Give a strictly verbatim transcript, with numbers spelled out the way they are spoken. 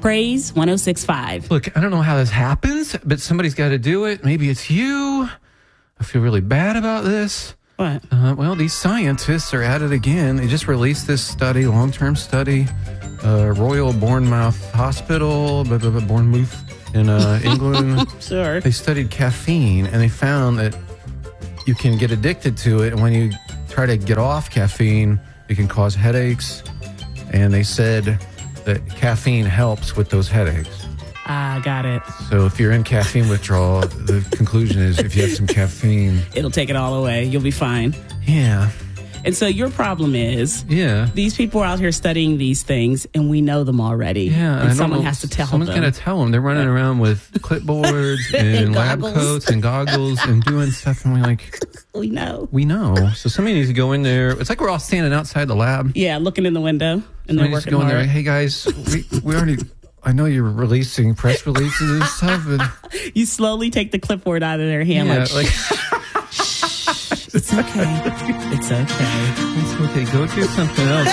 Praise one oh six point five. Look, I don't know how this happens, but somebody's got to do it. Maybe it's you. I feel really bad about this. What? Uh, well, these scientists are at it again. They just released this study, long-term study, uh, Royal Bournemouth Hospital, blah, blah, blah, Bournemouth in uh, England. Sure. They studied caffeine, and they found that you can get addicted to it, and when you try to get off caffeine, it can cause headaches. And they said that caffeine helps with those headaches. Ah, got it. So if you're in caffeine withdrawal, the conclusion is if you have some caffeine, it'll take it all away. You'll be fine. Yeah. And so your problem is, yeah, these people are out here studying these things, and we know them already. Yeah, and I someone know, has to tell someone's them. Someone's going to tell them. They're running around with clipboards and, And lab goggles. coats and goggles and doing stuff, and we're like, we know. We know. So somebody needs to go in there. It's like we're all standing outside the lab. Yeah, looking in the window, and somebody they're needs to working go in hard. there. Hey guys, we we already. I know you're releasing press releases and stuff. And you slowly take the clipboard out of their hand, yeah, like, like it's okay. It's okay. It's okay. Go do something else.